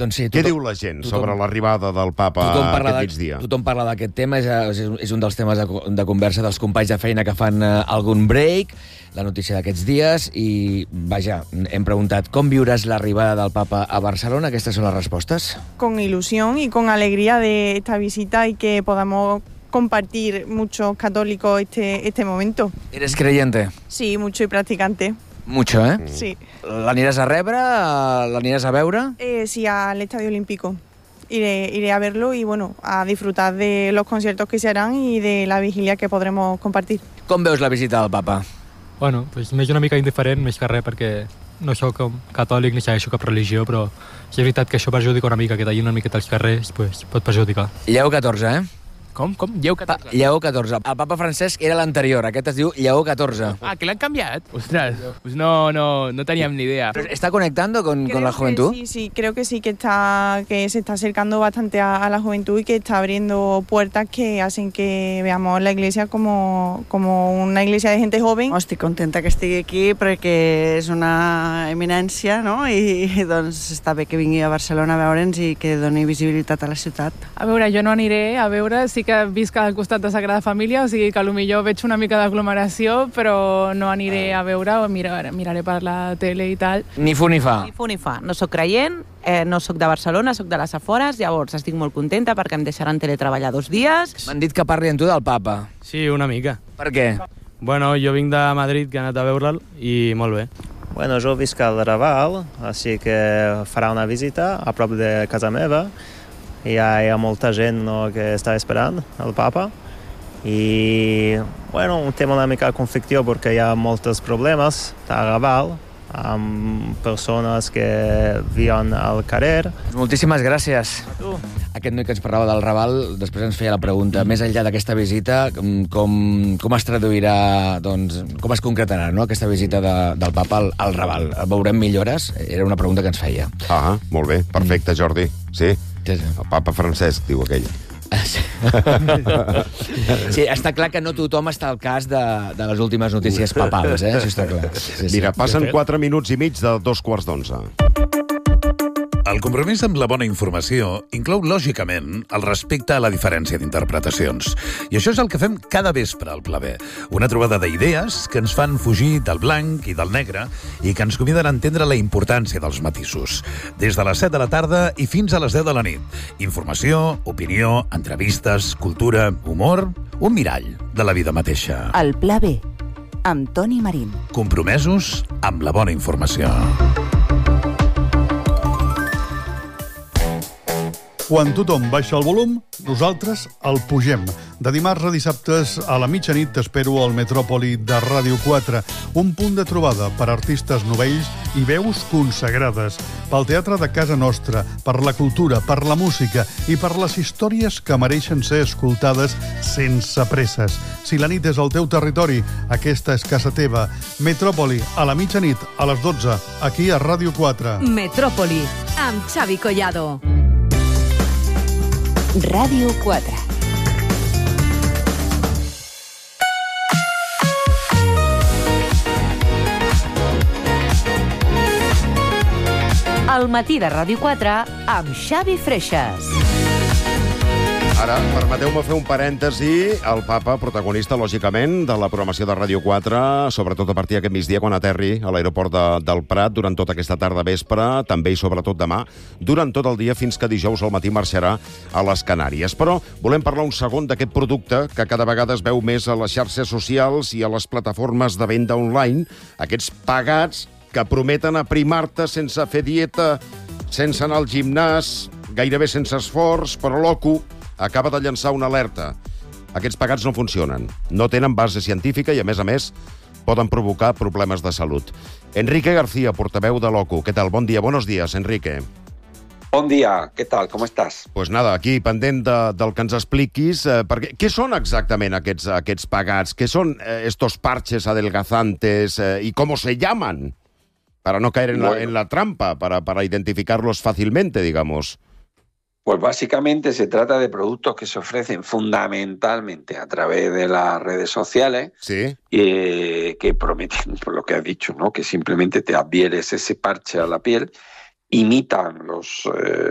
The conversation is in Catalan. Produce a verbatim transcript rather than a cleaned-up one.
Doncs sí, Què tothom, diu la gent tothom, sobre l'arribada del papa aquest de, migdia? Tothom parla d'aquest tema, és, és, és un dels temes de, de conversa dels companys de feina que fan uh, algun break, la notícia d'aquests dies, i, vaja, hem preguntat com viuràs l'arribada del papa a Barcelona. Aquestes són les respostes. Con ilusión y con alegría de esta visita y que podamos compartir muchos católicos este, este momento. ¿Eres creyente? Sí, mucho y practicante. Mucho, ¿eh? Sí. ¿L'aniràs a rebre? ¿L'aniràs a veure? Eh, sí, al Estadio Olímpico. Iré, iré a verlo y, bueno, a disfrutar de los conciertos que se harán y de la vigilia que podremos compartir. Com veus la visita del papa? Bueno, pues m'és una mica indiferent, més que res, perquè no soc catòlic ni segueixo cap religió, però sí és veritat que això perjudica una mica, que d'ahir una miqueta als carrers pues, pot perjudicar. Lleó catorze, eh? Com? Com? Lleó catorze? Pa, Lleó catorze. El papa Francesc era l'anterior, aquest es diu Lleó catorze. Ah, que l'han canviat? Ostres, pues no, no, no teníem ni idea. ¿Está conectando con, con la juventud? Sí, sí, creo que sí, que está que se está acercando bastante a, a la juventud y que está abriendo puertas que hacen que veamos la iglesia como, como una iglesia de gente joven. Estic contenta que estigui aquí perquè és una eminència, no? I, i doncs està bé que vingui a Barcelona a veure'ns i que doni visibilitat a la ciutat. A veure, jo no aniré a veure, sí que visc al costat de Sagrada Família, o sigui que potser veig una mica d'aglomeració, però no aniré a veure o mirar, miraré per la tele i tal. Ni fu ni fa. Ni fu ni fa. No sóc creient, eh, no sóc de Barcelona, sóc de les afores, llavors estic molt contenta perquè em deixaran teletreballar dos dies. M'han dit que parli amb tu del papa. Sí, una mica. Per què? Bueno, jo vinc de Madrid, que he anat a veure'l, i molt bé. Bueno, jo visc al Raval, així que farà una visita a prop de casa meva. Hi ha, hi ha molta gent, no, que està esperant el papa i bueno, un tema una mica conflictiu perquè hi ha molts problemes a Raval amb persones que viuen al carrer. Moltíssimes gràcies. A tu. Aquest noi que ens parlava del Raval després ens feia la pregunta, més enllà d'aquesta visita, com, com es traduirà, doncs, com es concretarà, no?, aquesta visita de, del papa al, al Raval? Veurem millores? Era una pregunta que ens feia. Ah, molt bé, perfecte, Jordi. Sí, sí, sí. El papa Francesc, diu aquell. Sí, està clar que no tothom està al cas de, de les últimes notícies papals, eh? Això està clar. Sí, sí. Mira, passen quatre minuts i mig de dos quarts d'onze. El compromís amb la bona informació inclou, lògicament, el respecte a la diferència d'interpretacions. I això és el que fem cada vespre al Pla B. Una trobada d'idees que ens fan fugir del blanc i del negre i que ens conviden a entendre la importància dels matisos. Des de les set de la tarda i fins a les deu de la nit. Informació, opinió, entrevistes, cultura, humor... Un mirall de la vida mateixa. El Pla B, amb Toni Marín. Compromesos amb la bona informació. Quan tothom baixa el volum, nosaltres el pugem. De dimarts a dissabtes a la mitjanit t'espero al Metròpoli de Ràdio quatre, un punt de trobada per artistes novells i veus consagrades, pel teatre de casa nostra, per la cultura, per la música i per les històries que mereixen ser escoltades sense presses. Si la nit és al teu territori, aquesta és casa teva. Metròpoli, a la mitjanit, a les dotze, aquí a Ràdio quatre. Metròpoli, amb Xavi Collado. Ràdio quatre. El matí de Ràdio quatre amb Xavi Freixas. Ara, permeteu-me fer un parèntesi. El papa, protagonista, lògicament, de la programació de Ràdio quatre, sobretot a partir d'aquest migdia, quan aterri a l'aeroport de, del Prat, durant tota aquesta tarda vespre, també i sobretot demà, durant tot el dia, fins que dijous al matí marxarà a les Canàries. Però volem parlar un segon d'aquest producte que cada vegada es veu més a les xarxes socials i a les plataformes de venda online, aquests pagats que prometen aprimar-te sense fer dieta, sense anar al gimnàs, gairebé sense esforç, però l'O C U acaba de llançar una alerta. Aquests pagats no funcionen, no tenen base científica i, a més a més, poden provocar problemes de salut. Enrique García, portaveu de l'O C U. ¿Qué tal? Bon dia, buenos días, Enrique. Bon dia, què tal? Com estàs? Pues nada, aquí, pendent de, del que ens expliquis, eh, perquè, què són exactament aquests, aquests pagats? Què són eh, estos parches adelgazantes eh, i com se llaman? Para no caer en, bueno. la, en la trampa, para, para identificarlos fácilmente, digamos. Pues básicamente se trata de productos que se ofrecen fundamentalmente a través de las redes sociales, sí. eh, que prometen, por lo que has dicho, ¿no?, que simplemente te adhieres ese parche a la piel, imitan los, eh,